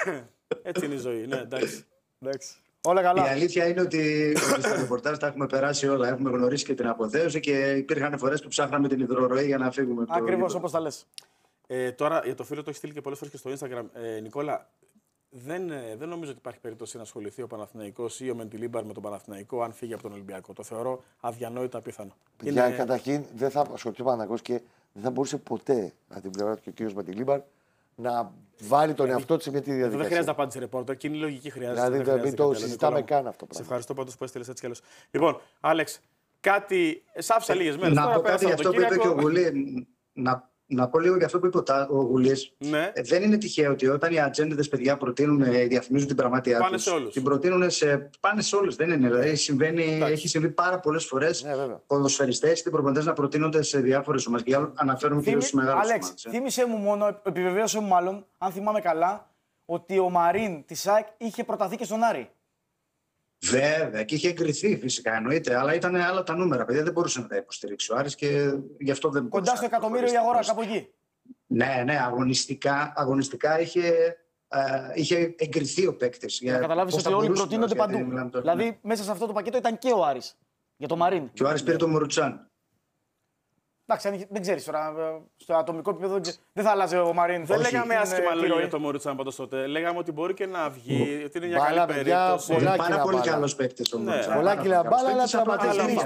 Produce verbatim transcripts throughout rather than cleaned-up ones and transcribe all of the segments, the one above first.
Έτσι είναι η ζωή. Ναι, εντάξει. εντάξει. Όλα καλά. Η αλήθεια είναι ότι στο ρεπορτάζ τα έχουμε περάσει όλα. Έχουμε γνωρίσει και την αποθέωση και υπήρχαν φορές που ψάχναμε την υδροροή για να φύγουμε. Ακριβώς όπως τα λες. Ε, τώρα για το φίλο το έχει στείλει και πολλές φορές και στο Instagram. Ε, Νικόλα, δεν, ε, δεν νομίζω ότι υπάρχει περίπτωση να ασχοληθεί ο Παναθηναϊκός ή ο Μεντιλίμπαρ με τον Παναθηναϊκό αν φύγει από τον Ολυμπιακό. Το θεωρώ αδιανόητα απίθανο. Για Είναι... καταρχήν δεν θα ασχοληθεί ο Παναθηναϊκός και δεν θα μπορούσε ποτέ από την πλευρά του και ο κ. Μεντιλίμπαρ να βάλει τον εαυτό του σε μια τέτοια διαδικασία. Δεν χρειάζεται απάντηση ρεπόρτερ και είναι η λογική χρειάζεται. Δηλαδή δεν, δεν το συζητάμε καν αυτό. Σε ευχαριστώ πάντως που έστειλες έτσι κι αλλιώς. Λοιπόν, Άλεξ, κάτι. Σ' άφησα λίγες μέρες. Να πω κάτι για αυτό που είπε και ο Γουλή. Να, να πω λίγο για αυτό που είπε ο Γουλής. Ναι. Ε, δεν είναι τυχαίο ότι όταν οι ατζέντες παιδιά προτείνουν, διαφημίζουν την πραγματεία πάνε τους, σε όλους. την προτείνουν σε. Πάνε σε όλους. Δεν είναι. Δηλαδή συμβαίνει, έχει συμβεί πάρα πολλές φορές ναι, ποδοσφαιριστές και προπονητές να προτείνονται σε διάφορες ομάδες. Και αναφέρουν κυρίως στις μεγάλες ομάδες. Άλεξ, θύμισε μου μόνο, επιβεβαίωσε μου μάλλον, αν θυμάμαι καλά, ότι ο Μαρίν της ΑΕΚ είχε προταθεί και στον Άρη. Βέβαια, και είχε εγκριθεί φυσικά εννοείται, αλλά ήταν άλλα τα νούμερα. Παιδιά δεν μπορούσε να τα υποστηρίξει ο Άρης και γι' αυτό δεν μπορούσε. Κοντά στο εκατομμύριο η αγορά, κάπου εκεί. Ναι, ναι, αγωνιστικά, αγωνιστικά είχε, ε, είχε εγκριθεί ο παίκτης. Να καταλάβεις ότι όλοι προτείνονται παντού. Δηλαδή, ναι. Μέσα σε αυτό το πακέτο ήταν και ο Άρης για το Μαρίν. Και ο Άρης πήρε τον Μουρουτσάν. Εντάξει, δεν ξέρεις τώρα. Στο ατομικό επίπεδο δεν θα άλλαζε ο Μαρίν. Δεν λέγαμε άσχημα λόγια για τον Μουρουτσάν πάντως τότε. Λέγαμε ότι μπορεί και να βγει, ότι είναι μια καλή περίπτωση. Είναι πάρα πολύ καλός παίκτης ο Μουρουτσάν. Πολλά κιλά μπάλα, αλλά τραυματισμένος.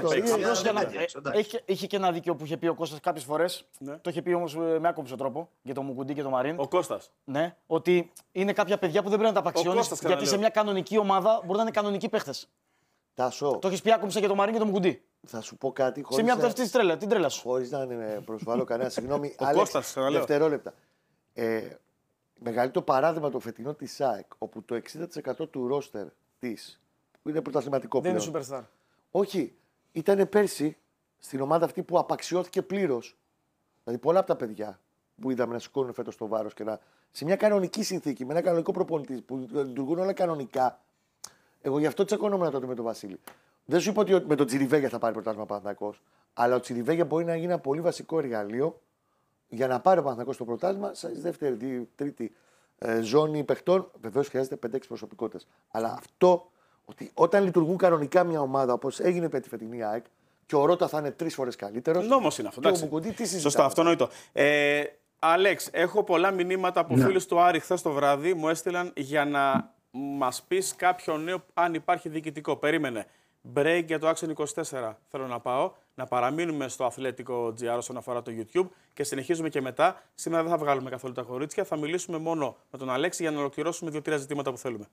Είχε και ένα δίκιο που είχε πει ο Κώστας κάποιες φορές. Το είχε πει όμως με άκομψο τρόπο για τον Μουκουντή και τον Μαρίν. Ο Κώστας. Ναι, ότι είναι κάποια παιδιά που δεν πρέπει να τα απαξιώνεις γιατί σε μια κανονική ομάδα μπορεί να είναι κανονικοί παίχτες. Τάσο. Το έχεις πει άκομψα για τον Μαρίν και τον Μουκουντή. Θα σου πω κάτι. Σε μια από αυτές τις τρέλα, την τρέλα σου. Χωρίς να προσβάλλω κανένα, συγγνώμη. Ο Κώστας, δευτερόλεπτα. Ε, μεγαλύτερο παράδειγμα το φετινό της ΑΕΚ, όπου το εξήντα τοις εκατό του ρόστερ της, που είναι πρωταθληματικό πλέον. Δεν είναι superstar. Όχι. Ήταν πέρσι στην ομάδα αυτή που απαξιώθηκε πλήρως. Δηλαδή πολλά από τα παιδιά που είδαμε να σηκώνουν φέτος το βάρος και να. Σε μια κανονική συνθήκη, με ένα κανονικό προπονητή που λειτουργούν όλα κανονικά. Εγώ γι' αυτό τσακώνομαι τότε με τον Βασίλη. Δεν σου είπα ότι με τον Τσιριβέγια θα πάρει πρωτάθλημα Παναθηναϊκός, αλλά ο Τσιριβέγια μπορεί να γίνει ένα πολύ βασικό εργαλείο για να πάρει ο Παναθηναϊκός το πρωτάθλημα σε δεύτερη, τρίτη ε, ζώνη παιχτών. Βεβαίως χρειάζεται πέντε έξι προσωπικότητες. Αλλά αυτό ότι όταν λειτουργούν κανονικά μια ομάδα όπως έγινε με τη φετινή ΑΕΚ και ο Ρότα θα είναι τρεις φορές καλύτερος. Νόμος είναι αυτό. Και ο Μουκουντή τι συζητάμε. Σωστά, αυτονόητο. Ε, Αλέξ, έχω πολλά μηνύματα από ναι. φίλους του Άρη χθες το βράδυ. Μου έστειλαν για να μας πεις κάποιο νέο, αν υπάρχει διοικητικό. Περίμενε. Break για το Action είκοσι τέσσερα θέλω να πάω. Να παραμείνουμε στο Αθλέτικο τζι αρ όσον αφορά το YouTube και συνεχίζουμε και μετά. Σήμερα δεν θα βγάλουμε καθόλου τα κορίτσια. Θα μιλήσουμε μόνο με τον Αλέξη για να ολοκληρώσουμε δύο-τρία ζητήματα που θέλουμε.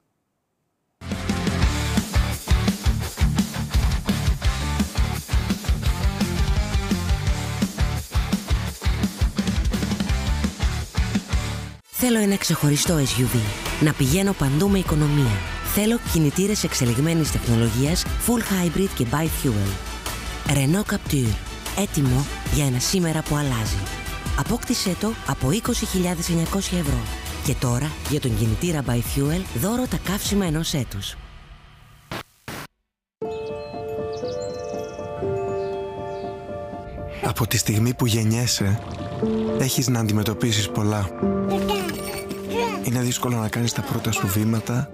Θέλω ένα ξεχωριστό ες γιου βι. Να πηγαίνω παντού με οικονομία. Θέλω κινητήρες εξελιγμένης τεχνολογίας, full hybrid και bi-fuel. Renault Captur. Έτοιμο για ένα σήμερα που αλλάζει. Απόκτησέ το από είκοσι χιλιάδες εννιακόσια ευρώ. Και τώρα, για τον κινητήρα bi-fuel, δώρο τα καύσιμα ενός έτους. Από τη στιγμή που γεννιέσαι, έχεις να αντιμετωπίσεις πολλά. Είναι δύσκολο να κάνεις τα πρώτα σου βήματα.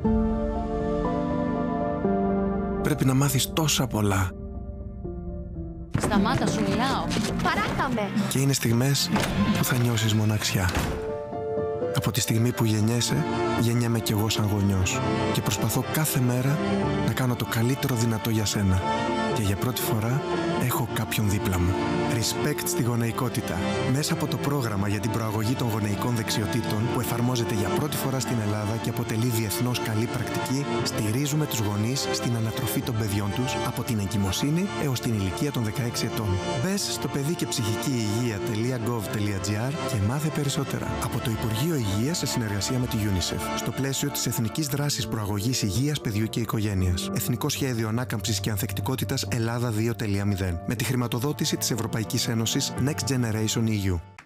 Πρέπει να μάθεις τόσα πολλά. Σταμάτα, σου μιλάω. Παράκαμε. Και είναι στιγμές που θα νιώσεις μοναξιά. Από τη στιγμή που γεννιέσαι, γεννιέμαι κι εγώ σαν γονιός. Και προσπαθώ κάθε μέρα να κάνω το καλύτερο δυνατό για σένα. Και για πρώτη φορά έχω κάποιον δίπλα μου. Respect στη γονεϊκότητα. Μέσα από το πρόγραμμα για την προαγωγή των γονεϊκών δεξιοτήτων που εφαρμόζεται για πρώτη φορά στην Ελλάδα και αποτελεί διεθνώς καλή πρακτική, στηρίζουμε τους γονείς στην ανατροφή των παιδιών τους από την εγκυμοσύνη έως την ηλικία των δεκαέξι ετών. Μπες στο παιδί και ψυχική υγεία τελεία γκοβ τελεία τζι αρ και μάθε περισσότερα. Από το Υπουργείο Υγείας σε συνεργασία με τη UNICEF. Στο πλαίσιο της Εθνικής Δράσης Προαγωγής Υγείας Παιδιού και Οικογένειας. Εθνικό Σχέδιο Ανάκαμψης και Ανθεκτικότητας Ελλάδα δύο τελεία μηδέν. Με τη χρηματοδότηση της Ευρωπαϊκής Ένωσης Next Generation ι γιου.